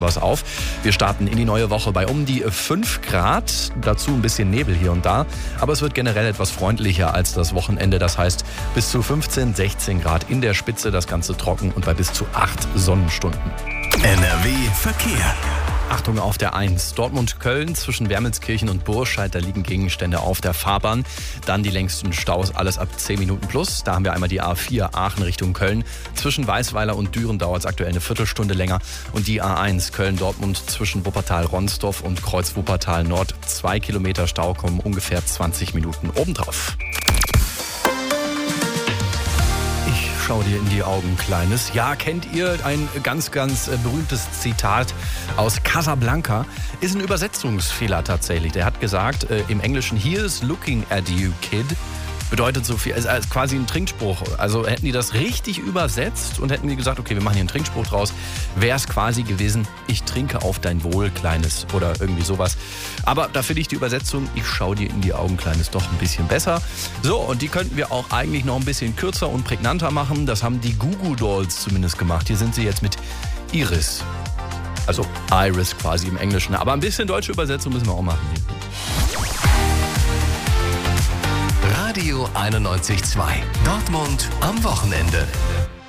was auf. Wir starten in die neue Woche bei um die 5 Grad, dazu ein bisschen Nebel hier und da, aber es wird generell etwas freundlicher als das Wochenende, das heißt bis zu 15, 16 Grad in der Spitze, das Ganze trocken und bei bis zu 8 Sonnenstunden. NRW Verkehr. Achtung auf der 1. Dortmund-Köln zwischen Wermelskirchen und Burscheid, da liegen Gegenstände auf der Fahrbahn. Dann die längsten Staus, alles ab 10 Minuten plus. Da haben wir einmal die A4 Aachen Richtung Köln. Zwischen Weißweiler und Düren dauert es aktuell eine Viertelstunde länger. Und die A1 Köln-Dortmund zwischen Wuppertal-Ronsdorf und Kreuz-Wuppertal-Nord. 2 Kilometer Stau, kommen ungefähr 20 Minuten obendrauf. Schau dir in die Augen, Kleines. Ja, kennt ihr ein ganz, ganz berühmtes Zitat aus Casablanca? Ist ein Übersetzungsfehler tatsächlich. Der hat gesagt, im Englischen, "Here's looking at you, kid." Bedeutet so viel, ist quasi ein Trinkspruch. Also hätten die das richtig übersetzt und hätten die gesagt, okay, wir machen hier einen Trinkspruch draus, wäre es quasi gewesen, "Ich trinke auf dein Wohl, Kleines", oder irgendwie sowas. Aber da finde ich die Übersetzung, "Ich schau dir in die Augen, Kleines", doch ein bisschen besser. So, und die könnten wir auch eigentlich noch ein bisschen kürzer und prägnanter machen. Das haben die Goo Goo Dolls zumindest gemacht. Hier sind sie jetzt mit Iris. Also Iris quasi im Englischen. Aber ein bisschen deutsche Übersetzung müssen wir auch machen. Radio 91.2. Dortmund am Wochenende.